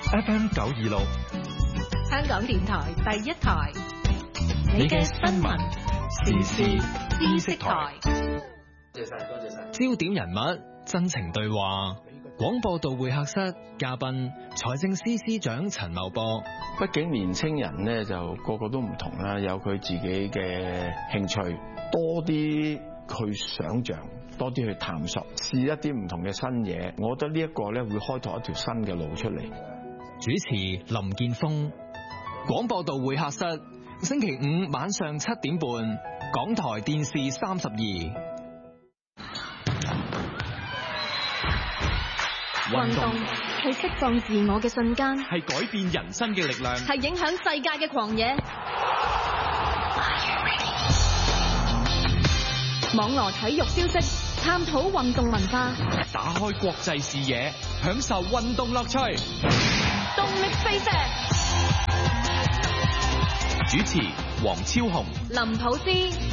FM 926， 香港電台第一台， 你嘅新聞時事知識台。 多謝晒。 焦點人物，真情對話。廣播道會客室嘉賓，財政司司長陳茂波。 畢竟年青人呢就個個都唔同啦，有佢自己嘅興趣，多啲去想像，多啲去探索，試一啲唔同嘅新嘢。我覺得呢一個呢會開拓一條新嘅路出嚟。 主持林建峰。廣播道會客室，星期五晚上7點半，港台電視32。 運動係釋放自我嘅瞬間， 係改變人生嘅力量， 係影響世界嘅狂野。網羅體育消息，探討運動文化， 打開國際視野，享受運動樂趣。 動力飛石， 主持黃超雄、 林普斯。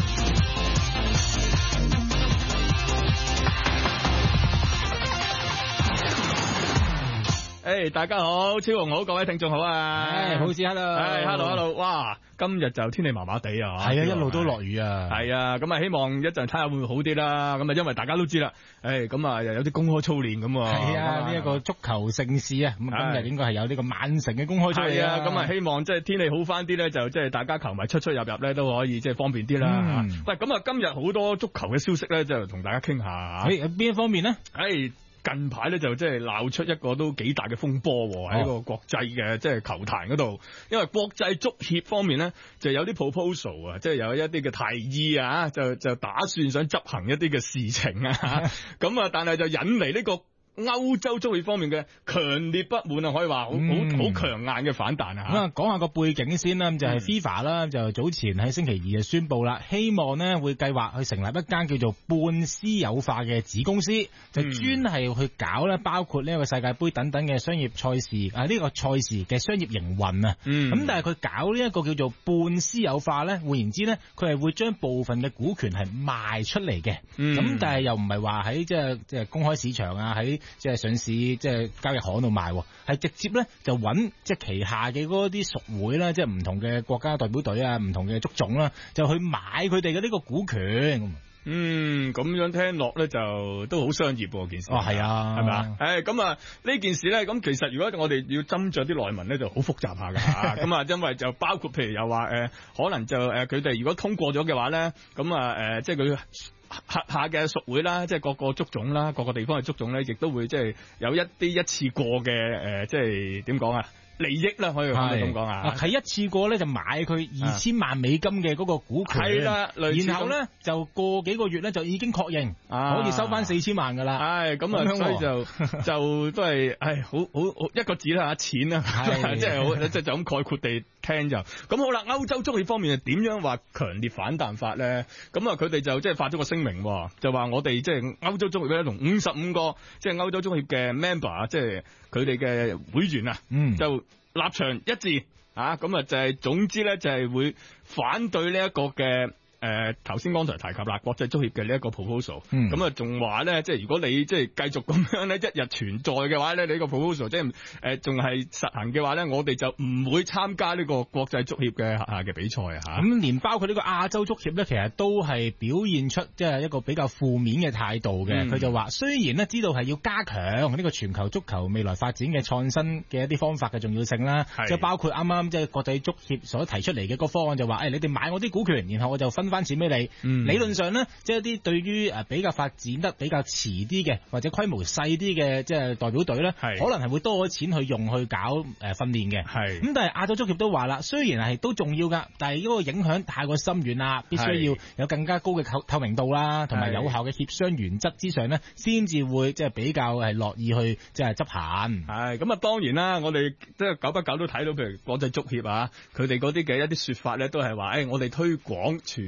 大家好，超雄好，各位聽眾好啊！ 好似 hello， 哇，今日就天氣麻麻地啊， 係啊，一路都落雨啊， 係啊，咁啊，希望一陣睇下會唔會好啲啦。咁啊，因為大家都知啦，咁啊，又有啲公開操練咁啊， 係啊，呢一個足球盛事啊，咁今日應該係有呢個曼城嘅公開操練啊， 咁啊，希望即係天氣好翻啲咧，就即係大家球迷出入咧都可以即係方便啲啦。喂，咁啊，今日好多足球嘅消息咧，就同大家傾下。 喺邊一方面呢？ 近排咧就即係鬧出一個都幾大嘅風波喺個國際嘅即係球壇嗰度，因為國際足協方面咧就有啲 proposal 啊，即係有一啲嘅提議啊，就打算想執行一啲嘅事情啊，咁啊，但係就引嚟呢個歐洲足協方面嘅強烈不滿啊，可以話好強硬嘅反彈啊！ 咁啊，講下個背景先啦，就係 FIFA 啦，就早前喺星期二就宣布啦，希望呢會計劃去成立一間叫做半私有化嘅子公司，就專係去搞咧，包括呢個世界盃等等嘅商業賽事啊，呢個賽事嘅商業營運啊。咁但係佢搞呢一個叫做半私有化咧，換言之咧，佢係會將部分嘅股權係賣出嚟嘅。咁但係又唔係話喺即係公開市場啊，喺即係上市，即係交易行度賣，係直接咧就揾即係旗下嘅嗰啲屬會啦，即係唔同嘅國家代表隊啊，唔同嘅足總啦，就去買佢哋嘅呢個股權。 咁樣聽落咧就都好商業件事。 係啊， 係咪啊？咁啊呢件事咧，咁其實如果我哋要斟酌啲內文咧，就好複雜下噶。咁啊，因為就包括譬如又話可能就佢哋如果通過咗嘅話咧，咁啊即係佢轄下嘅屬會啦，即係各個足總啦，各個地方嘅足總咧，亦都會即係有一啲一次過嘅即係點講啊？利益啦，可以咁講啊！ 係一次過咧就買佢2000萬美金嘅嗰個股權， 係啦， 然後咧就過幾個月咧就已經確認可以收翻4000萬噶啦。 咁啊，所以就都係好一個字啦，錢啦，即係就咁概括地聽就咁好啦。歐洲足協方面係點樣話強烈反彈法咧？咁啊，佢哋就即係發咗個聲明，就話我哋即係歐洲足協咧同55個即係歐洲足協嘅 member 啊，即係佢哋嘅會員啊，就立場一致咁啊就係總之咧就係會反對呢一個嘅頭先剛才提及啦，國際足協嘅呢一個 proposal，咁啊仲話咧，即係如果你即係繼續咁樣咧一日存在嘅話咧，你呢個 proposal 即係仲係實行嘅話咧，我哋就唔會參加呢個國際足協嘅比賽啊。 咁連包括呢個亞洲足協咧，其實都係表現出即係一個比較負面嘅態度嘅。佢就話雖然咧知道係要加強呢個全球足球未來發展嘅創新嘅一啲方法嘅重要性啦，即係包括啱啱即係國際足協所提出嚟嘅個方案就話，你哋買我啲股權，然後我就分翻錢俾你。理論上咧，即係一啲對於比較發展得比較遲啲嘅或者規模細啲嘅即係代表隊咧，可能係會多咗錢去用去搞訓練嘅。咁但係亞洲足協都話啦，雖然係都重要噶，但係呢個影響太過深遠啦，必須要有更加高嘅透明度啦，同埋有效嘅協商原則之上咧，先至會即係比較係樂意去即係執行。 咁啊，當然啦，我哋即係久不久都睇到，譬如國際足協啊，佢哋嗰啲嘅一啲說法咧，都係話我哋推廣全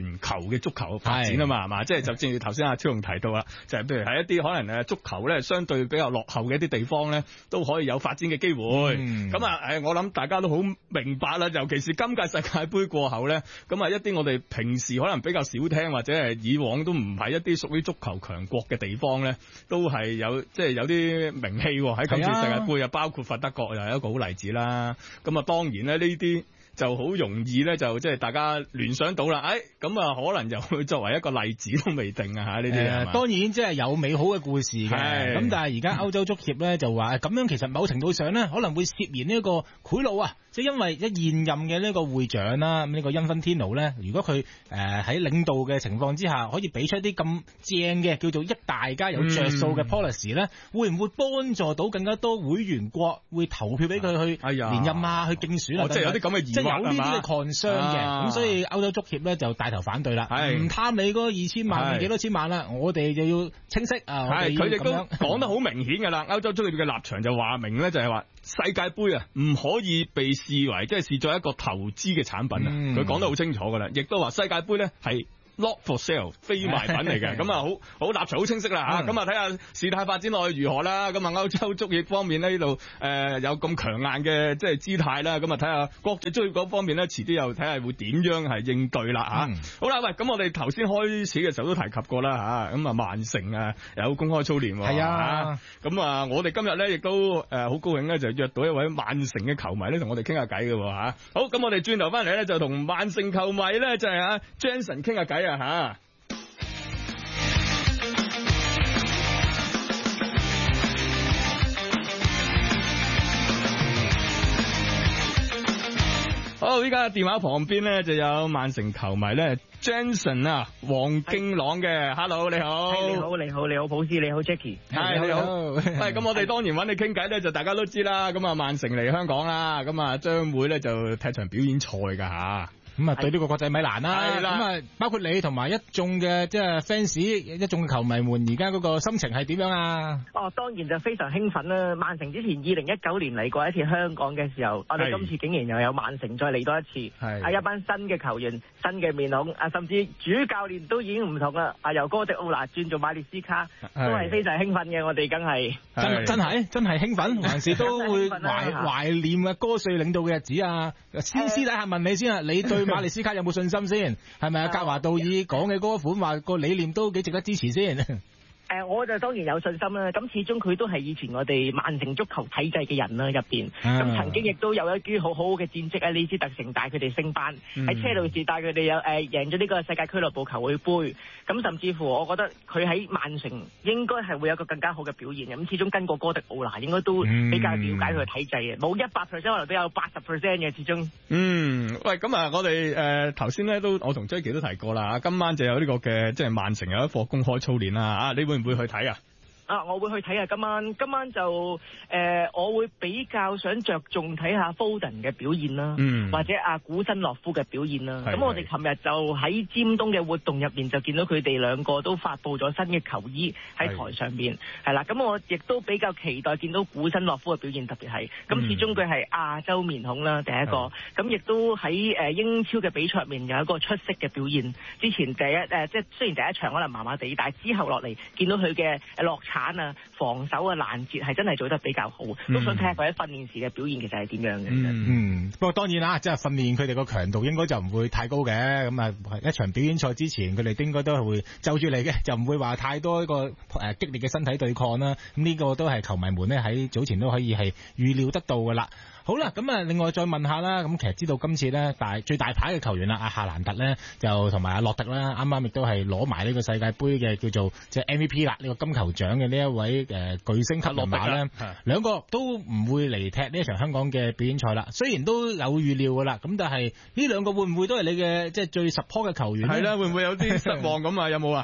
全球嘅足球發展啊嘛，係嘛？即係就正如頭先阿超雄提到啦，就係譬如喺一啲可能足球咧相對比較落後嘅一啲地方咧，都可以有發展嘅機會。咁我諗大家都好明白啦，尤其是今屆世界盃過後咧，咁啊一啲我哋平時可能比較少聽或者係以往都唔係一啲屬於足球強國嘅地方咧，都係有即係有啲名氣喺今次世界盃啊，包括法德國又係一個好例子啦。咁啊當然咧呢啲就好容易咧，就即係大家聯想到啦。咁可能就會作為一個例子都未定啊嚇呢啲。 當然即係有美好嘅故事嘅。咁但係而家歐洲足協咧就話咁樣其實某程度上咧可能會涉嫌呢一個賄賂啊。即係因為現任嘅呢個會長啦，呢個Infantino咧，如果佢喺領導嘅情況之下，可以俾出一啲咁正嘅叫做一大家有着數嘅 policy 咧，會唔會幫助到更加多會員國會投票俾佢去連任啊，去競選啊？ 即係有啲咁嘅疑惑， 即係有呢啲嘅 concern 嘅。咁所以歐洲足協咧就帶頭反對啦，唔貪你嗰2000萬幾多千萬啦，我哋就要清晰啊！ 佢哋都講得好明顯㗎啦，歐洲足協嘅立場就話明咧，就係話世界盃啊唔可以被視為即係視作一個投資嘅產品啊，佢講得好清楚㗎啦，亦都話世界盃咧係not for sale 非賣品嚟嘅，咁啊好立場好清晰啦嚇，咁啊睇下事態發展落去如何啦，咁啊歐洲足協方面呢度有咁強硬嘅即係姿態啦，咁啊睇下國際足協嗰方面咧，遲啲又睇下會點樣係應對啦嚇。好啦，喂，咁我哋頭先開始嘅時候都提及過啦嚇，咁啊曼城啊有公開操練喎， 係啊， 咁啊我哋今日咧亦都好高興咧，就約到一位曼城嘅球迷咧同我哋傾下偈嘅嚇。好，咁我哋轉頭翻嚟咧就同曼城球迷咧就係阿 Jensen 傾下偈啊。好，依家電話旁邊咧就有曼城球迷咧 Jensen 啊，黃敬朗嘅 ，Hello 你好， 你好，普斯你好 Jackie， 係你好，咁我哋當然揾你傾偈咧，就大家都知啦，咁啊曼城嚟香港啦，咁啊將會咧就踢場表演賽噶吓。 咁啊，對呢個國際米蘭啦，咁啊，包括你同埋一眾嘅即係 fans，一眾嘅球迷們，而家嗰個心情係點樣啊？ 當然就非常興奮啦！曼城之前2019年嚟過一次香港嘅時候，我哋今次竟然又有曼城再嚟多一次，係一班新嘅球員、新嘅面孔，甚至主教練都已經唔同啦，由哥迪奧拿轉做馬列斯卡，都係非常興奮嘅。我哋梗係真係興奮，還是都會懷念啊哥瑞領導嘅日子啊！先私底下問你先啊，你對馬列斯卡有冇信心先？係咪啊？格華道爾講嘅嗰款話個理念都幾值得支持先。 我就當然有信心啦。咁始終佢都係以前我哋曼城足球體制嘅人啦，入邊咁曾經亦都有一啲好好嘅戰績啊！李斯特城帶佢哋升班，喺車路士帶佢哋有贏咗呢個世界俱樂部球會杯。咁甚至乎我覺得佢喺曼城應該係會有一個更加好嘅表現嘅。咁始終跟過哥迪奧拿，應該都比較了解佢嘅體制嘅，冇100%可能都有80%嘅始終。 喂，咁啊，我哋頭先咧都我同 Jackie 都提過啦，今晚就有呢個嘅即係曼城有一課公開操練啦，你會唔會去睇啊？ 我會去睇啊！今晚就我會比較想着重睇下 Foden 嘅表現啦，或者阿古森洛夫嘅表現啦。咁我哋琴日就喺尖東嘅活動入面就見到佢哋兩個都發佈咗新嘅球衣喺台上面，係啦。咁我亦都比較期待見到古森洛夫嘅表現，特別係咁始終佢係亞洲面孔啦，第一個。咁亦都喺英超嘅比賽入面有一個出色嘅表現。之前即係雖然第一場可能麻麻地，但係之後落嚟見到佢嘅落產啊、防守啊、攔截係真係做得比較好，都想睇下佢喺訓練時嘅表現其實係點樣嘅。 不過當然啦，即係訓練佢哋個強度應該就唔會太高嘅。咁啊，一場表演賽之前，佢哋應該都係會就住嚟嘅，就唔會話太多一個激烈嘅身體對抗啦。咁呢個都係球迷們咧喺早前都可以係預料得到㗎啦。好啦，咁啊，另外再問下啦，咁其實知道今次咧最大牌嘅球員啦，阿夏蘭特咧就同埋阿洛特啦，啱啱亦都係攞埋呢個世界盃嘅叫做即係 MVP 啦，呢個金球獎嘅呢一位巨星級人馬咧，兩個都唔會嚟踢呢一場香港嘅表演賽啦。雖然都有預料㗎啦，咁但係呢兩個會唔會都係你嘅即係最 support 嘅球員咧？ 係啦，會唔會有啲失望咁啊？有冇啊？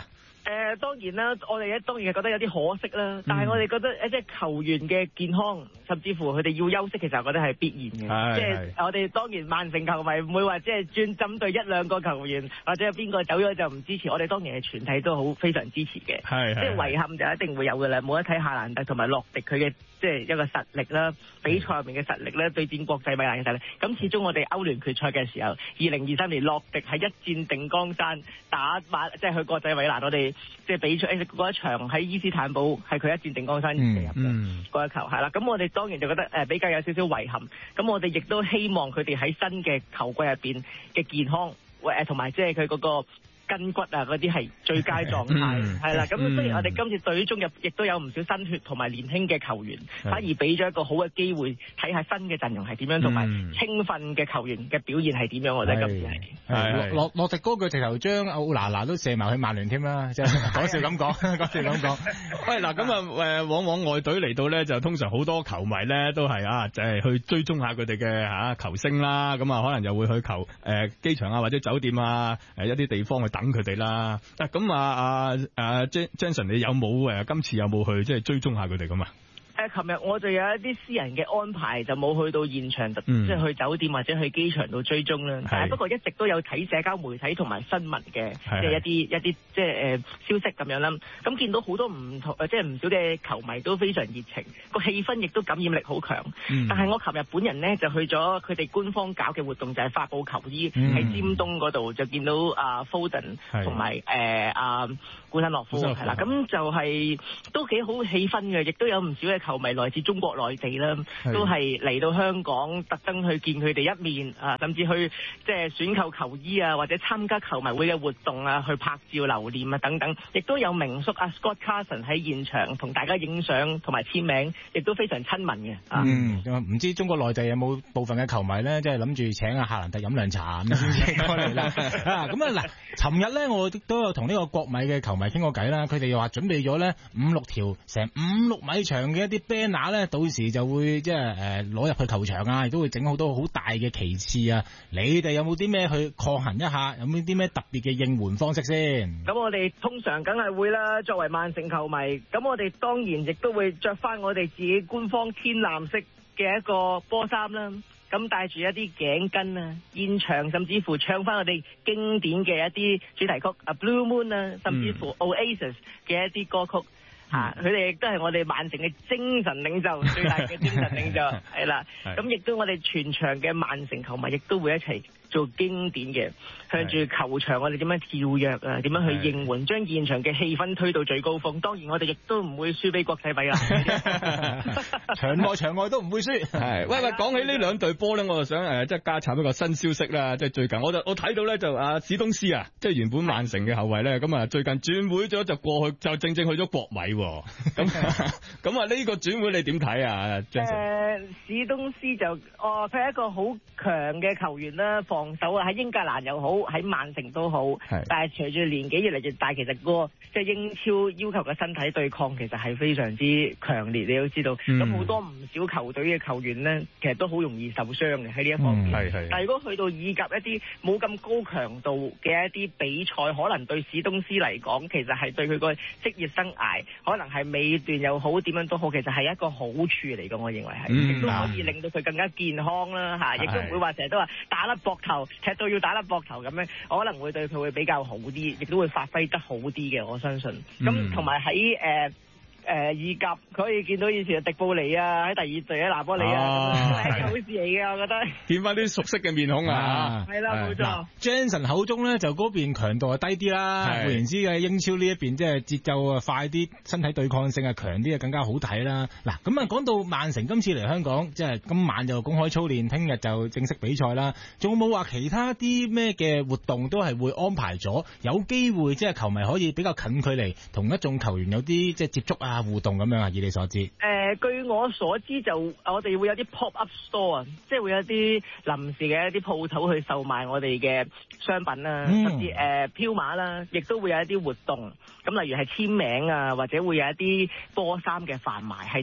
當然啦，我哋當然係覺得有啲可惜啦，但係我哋覺得即係球員嘅健康，甚至乎佢哋要休息，其實我覺得係必然嘅。即係我哋當然曼城球迷唔會話即係專針對一兩個球員或者邊個走咗就唔支持，我哋當然係全體都好非常支持嘅。即係遺憾就一定會有嘅啦，冇得睇夏蘭特同埋洛迪佢嘅即係一個實力啦，比賽入面嘅實力咧，對戰國際米蘭嘅實力。咁始終我哋歐聯決賽嘅時候，2023年洛迪係一戰定江山，即係去國際米蘭，我哋即係比賽嗰一場喺伊斯坦堡係佢一戰定江山入嘅嗰一球係啦。咁我哋當然就覺得比較有少少遺憾。咁我哋亦都希望佢哋喺新嘅球季入邊嘅健康，同埋即係佢嗰個筋骨啊嗰啲係最佳狀態，係啦。咁雖然我哋今次隊中亦都有唔少新血同埋年輕嘅球員，反而俾咗一個好嘅機會睇下新嘅陣容係點樣，同埋青訓嘅球員嘅表現係點樣。我覺得今次係洛迪哥佢直頭將奧拿拿都射埋去曼聯添啦，即係講笑咁講，講笑咁講。 喂嗱，咁啊往往外隊嚟到咧，就通常好多球迷咧都係就係去追蹤下佢哋嘅球星啦。咁啊可能又會去機場啊或者酒店啊一啲地方去等佢哋啦。咁Jensen 你有冇今次有冇去即係追蹤下佢哋咁啊？ 琴日我就有一啲私人嘅安排，就冇去到現場，即係去酒店或者去機場度追蹤啦。但係不過一直都有睇社交媒體同埋新聞嘅，即係一啲即係消息咁樣啦。咁見到好多唔同即係唔少嘅球迷都非常熱情，個氣氛亦都感染力好強。但係我琴日本人呢，就去咗佢哋官方搞嘅活動，就係發佈球衣喺尖東嗰度，就見到Foden 同埋古森洛夫係啦。咁就係都幾好氣氛嘅，亦都有唔少嘅球迷來自中國內地啦，都係嚟到香港特登去見佢哋一面甚至去即係選購球衣啊，或者參加球迷會嘅活動啊，去拍照留念啊等等，亦都有名宿Scott Carson 喺現場同大家影相同埋簽名，亦都非常親民嘅。 唔知中國內地有冇部分嘅球迷咧，即係諗住請夏蘭特飲涼茶咁先過嚟啦。咁嗱，尋日咧我都有同呢個國米嘅球迷傾過偈啦，佢哋又話準備咗咧5-6條成5-6米長嘅一啲banner咧，到時就會即係攞入去球場啊，亦都會整好多好大嘅旗幟啊。你哋有冇啲咩去抗衡一下？有冇啲咩特別嘅應援方式先？ 咁我哋通常梗係會啦，作為曼城球迷，咁我哋當然亦都會着翻我哋自己官方天藍色嘅一個波衫啦。咁帶住一啲頸巾啊，現場甚至乎唱翻我哋經典嘅一啲主題曲Blue Moon 啊，甚至乎 Oasis 嘅一啲歌曲。佢哋亦都係我哋曼城嘅精神領袖，最大嘅精神領袖係啦。咁亦都我哋全場嘅曼城球迷亦都會一齊做經典嘅，向住球場我哋點樣跳躍啊，點樣去應援，將現場嘅氣氛推到最高峰。當然我哋亦都唔會輸俾國際米蘭， 場內場外都唔會輸。 係喂，講起呢兩隊波咧，我就想即係加插一個新消息啦。即係最近我睇到咧就史東斯啊，即係原本曼城嘅後衛咧，咁最近轉會咗就過去就正正去咗國米。咁呢個轉會你點睇啊？ 史東斯就佢係一個好強嘅球員啦，防守啊喺英格蘭又好，喺曼城都好。但係隨住年紀越嚟越大，其實個即係英超要求嘅身體對抗其實係非常之強烈。你都知道，咁好多唔少球隊嘅球員呢，其實都好容易受傷嘅喺呢一方面。但係如果去到意甲一啲冇咁高強度嘅一啲比賽，可能對史東斯嚟講，其實係對佢個職業生涯。可能係尾段又好，點樣都好，其實係一個好處嚟嘅，我認為係，亦都可以令到佢更加健康啦，亦都唔會話成日都話打甩膊頭，踢到要打甩膊頭咁樣，可能會對佢會比較好啲，亦都會發揮得好啲嘅，我相信。咁同埋喺意甲可以見到以前嘅迪布尼啊，喺第二隊喺拿波里啊，係好事嚟嘅，我覺得。見翻啲熟悉嘅面孔啊！ 係啦，冇錯。 Jensen 口中咧就嗰邊強度係低啲啦，換言之嘅英超呢一邊即係節奏啊快啲，身體對抗性啊強啲啊更加好睇啦。嗱，咁啊講到曼城今次嚟香港，即係今晚就公開操練，聽日就正式比賽啦。仲有冇話其他啲咩嘅活動都係會安排咗，有機會即係球迷可以比較近距離同一眾球員有啲即係接觸啊？互動咁樣啊？以你所知， 據我所知就我哋會有啲 pop up store 啊，即係會有啲臨時嘅一啲鋪頭去售賣我哋嘅商品啦，甚至飄馬啦，亦都會有一啲活動。咁例如係簽名啊，或者會有一啲波衫嘅販賣，係特別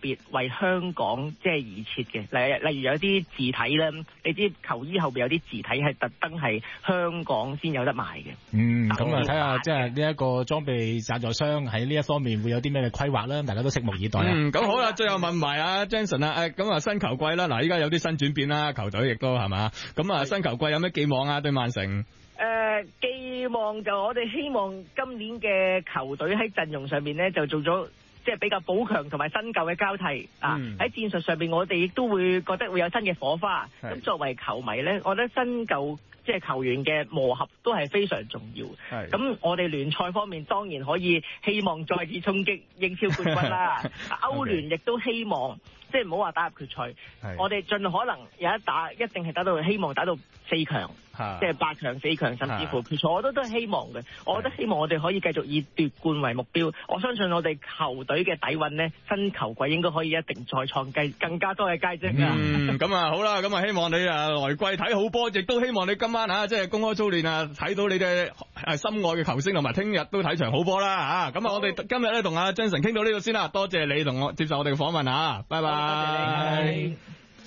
別為香港即係而設嘅，例如有啲字體啦，你知球衣後邊有啲字體係特登係香港先有得賣嘅。 咁啊睇下即係呢一個裝備贊助商喺呢一方面會有啲咩嘅規劃啦，大家都拭目以待啦。 咁好啦，最後問埋阿 Jensen 啊，咁啊新球季啦，嗱依家有啲新轉變啦，球隊亦都係嘛，咁啊新球季有咩寄望啊對曼城？ 寄望就我哋希望今年嘅球隊喺陣容上面咧就做咗即係比較補強同埋新舊嘅交替啊！喺戰術上面我哋亦都會覺得會有新嘅火花。咁作為球迷咧，我覺得新舊即係球員嘅磨合都係非常重要。咁我哋聯賽方面當然可以希望再次衝擊英超冠軍啦。歐聯亦都希望即係唔好話打入決賽，我哋盡可能有一打，一定係打到希望打到4強。即係8強、4強，甚至乎決賽，我都係希望嘅。我覺得希望我哋可以繼續以奪冠為目標。我相信我哋球隊嘅底蘊呢，新球季應該可以一定再創更加多嘅佳績啊！ 咁啊好啦，咁啊希望你來季睇好波，亦都希望你今晚即係公開操練睇到你嘅心愛嘅球星，同埋聽日都睇場好波啦嚇！咁啊，我哋今日咧同阿 Jensen 傾到呢度先啦，多謝你同我接受我哋嘅訪問啊！拜拜。多謝你。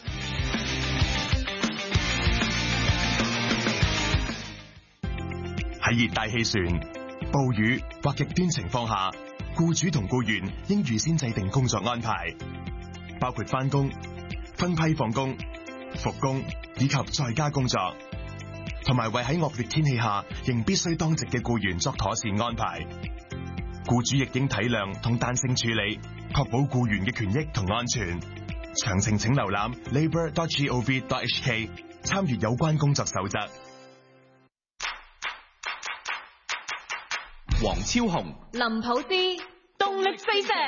喺熱帶氣旋、暴雨或極端情況下，僱主同僱員應預先制定工作安排，包括返工、分批放工、復工以及在家工作，同埋為喺惡劣天氣下仍必須當值嘅僱員作妥善安排。僱主亦應體諒同彈性處理，確保僱員嘅權益同安全。詳情請瀏覽 labour.gov.hk 參閱有關工作守則。 黃超雄、 林普斯，動力四射。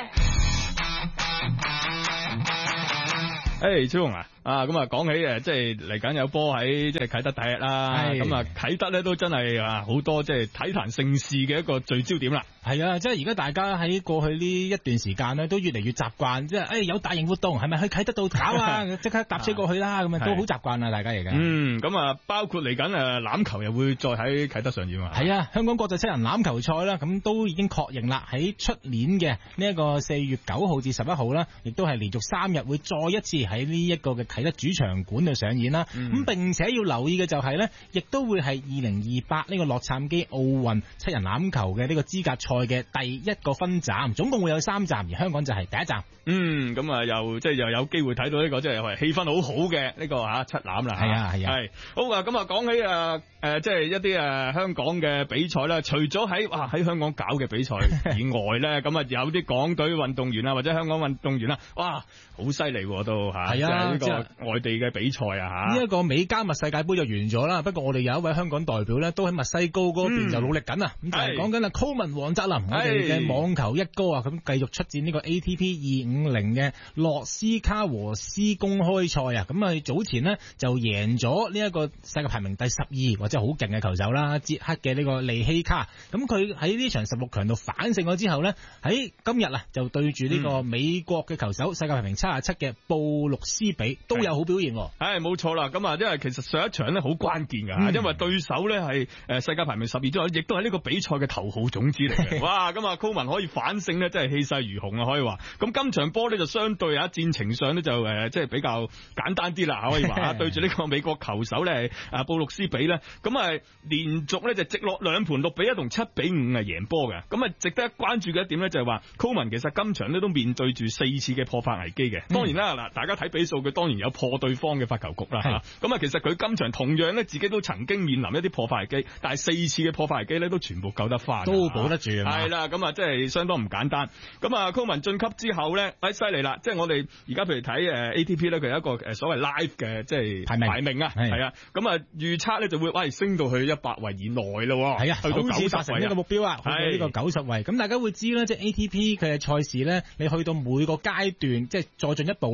超雄咁啊講起即係嚟緊有波喺即係啟德第一啦，咁啊啟德咧都真係好多即係體壇盛事嘅一個聚焦點啦。 係啊，即係而家大家喺過去呢一段時間咧，都越嚟越習慣，即係有大型活動係咪去啟德度搞啊？即刻搭車過去啦，咁啊都好習慣啊，大家而家。 咁啊包括嚟緊欖球又會再喺啟德上演啊。係啊，香港國際七人欖球賽啦，咁都已經確認啦，喺出年嘅呢一個4月9號至11號啦，亦都係連續3日會再一次喺呢一個嘅啟德主場館度上演啦。咁並且要留意嘅就係咧，亦都會係2028呢個洛杉磯奧運七人欖球嘅呢個資格賽嘅第一個分站，總共會有3站，而香港就係第一站。 咁啊又有機會睇到呢個即係氣氛好好嘅呢個七欖啦。 係啊。 好啊，咁啊講起即係一啲香港嘅比賽啦，除咗喺香港搞嘅比賽以外咧，咁啊有啲港隊運動員啊或者香港運動員啦，哇好犀利都嚇。係啊，呢個外地嘅比賽啊嚇。呢一個美加墨世界盃就完咗啦，不過我哋有一位香港代表咧，都喺墨西哥嗰邊就努力緊啊。咁就係講緊Coleman 黃澤林，我哋嘅網球一哥啊，咁繼續出戰呢個 ATP 250嘅洛斯卡和斯公開賽啊。咁啊早前呢，就贏咗呢一個世界排名第12或者好勁嘅球手啦，捷克嘅呢個利希卡。咁佢喺呢場16強度反勝咗之後呢，喺今日就對住呢個美國嘅球手世界排名77嘅布魯斯比都有好表現。 冇錯啦，咁啊因為其實上一場呢好關鍵㗎，因為對手呢係世界排名12之後，亦都係呢個比賽嘅頭號種子嚟嘅。哇！咁啊 Coleman 可以反勝呢，真係氣勢如虹啊，可以話。咁今場波呢，就相對戰情上呢，就即係比較簡單啲啦，可以話對住呢個美國球手呢，布魯斯比呢，咁連續呢就直落2盤6-1同7-5贏波嘅。咁值得關注嘅一點呢，就係話 Coleman 其實今場呢都面對住4次嘅破發危機嘅。當然啦，大家睇比數佢當然有破對方嘅發球局啦。咁其實佢今場同樣呢，自己都曾經面臨一啲破發危機，但係4次嘅破發危機呢，都全部救得翻， 都保得住。 係啦，咁即係相當唔簡單。咁Coleman晉級之後呢，犀利啦！即係我哋而家譬如睇ATP 呢，佢有一個所謂 live 嘅即係排名啊，係啊。咁預測呢就會升到去100位以內咯。係啊，去到90位呢個目標啊，去到呢個90位。咁大家會知啦，即係 ATP 佢嘅賽事呢，你去到每個階段即係再進一步呢，咁你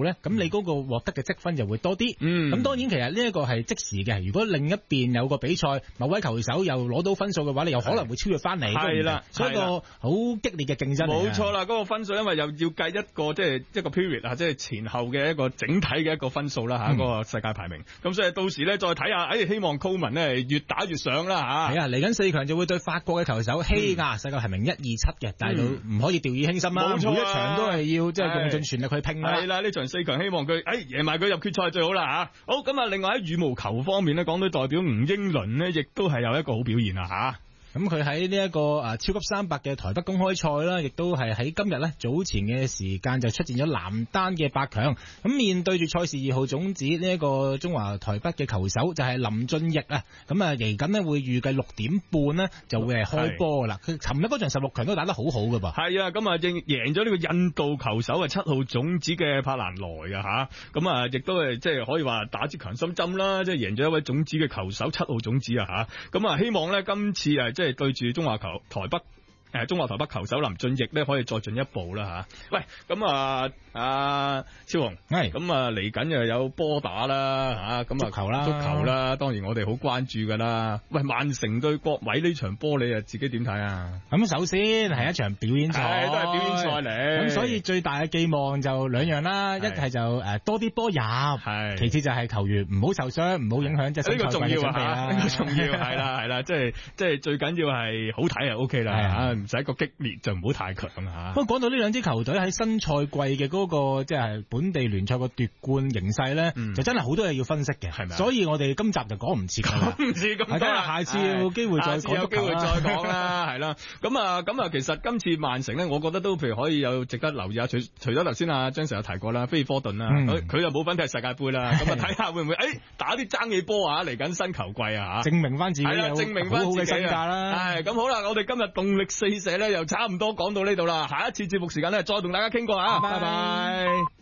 你嗰個獲得嘅積分就會多啲。咁當然其實呢一個係即時嘅，如果另一邊有個比賽，某位球手又攞到分數嘅話，你有可能會超越翻你。係啦，所以一個好激烈嘅競爭。 冇錯啦，嗰個分數因為又要計一個即係一個 period 啊，即係前後嘅一個整體嘅一個分數啦嚇，嗰個世界排名。咁所以到時咧再睇下，希望 Coleman 咧越打越上啦嚇。係啊， 嚟緊4強就會對法國嘅球手希亞，世界排名127嘅，但係唔可以掉以輕心啦。冇錯，每一場都係要即係用盡全力去拼啦。 係啦，呢場4強希望佢贏埋佢入決賽最好啦嚇。好，咁啊，另外喺羽毛球方面咧，港隊代表吳英倫呢，亦都係有一個好表現啦嚇。 咁佢喺呢一個超級300嘅台北公開賽啦，亦都係喺今日咧早前嘅時間就出戰咗男單嘅8強。咁面對住賽事2號種子呢一個中華台北嘅球手就係林俊逸啊。咁啊嚟緊呢會預計6點半呢就會係開波噶啦。佢尋日嗰場16強都打得好好噶噃。係啊，咁啊贏咗呢個印度球手係7號種子嘅帕蘭萊噶吓。咁啊亦都係即係可以話打支強心針啦，即係贏咗一位種子嘅球手7號種子啊吓。咁啊希望咧今次即係對住中華台北球手林俊逸咧，可以再進一步啦吓。喂，咁超雄，咁嚟緊又有波打啦吓，咁足球啦， 當然我哋好關注噶啦。喂，曼城對國米呢場波，你自己點睇啊？ 咁首先係一場表演賽， 都係表演賽嚟。 咁所以最大嘅寄望就2樣啦，一係就多啲波入，其次就係球員唔好受傷，唔好影響即係新賽季嘅準備啦。 呢個重要係啦，即係最緊要係好睇就 OK 啦吓，唔使個激烈就唔好太強吓。 不過講到呢兩支球隊喺新賽季嘅嗰個即係本地聯賽個奪冠形勢咧，就真係好多嘢要分析嘅，係咪？所以我哋今集就講唔切㗎啦， 唔切咁多啦。 下次有機會再講， 有機會再講啦，係啦。咁啊，其實今次曼城咧，我覺得都譬如可以有值得留意下。除咗頭先張 Sir 有提過啦，菲爾科頓啦，佢又冇份踢世界盃啦。咁啊，睇下會唔會打啲爭氣波啊？嚟緊新球季啊嚇， 證明翻自己， 證明翻好嘅身價啦。 係咁好啦，我哋今日動力四射咧又差唔多講到呢度啦。下一次節目時間咧再同大家傾過啊，拜拜。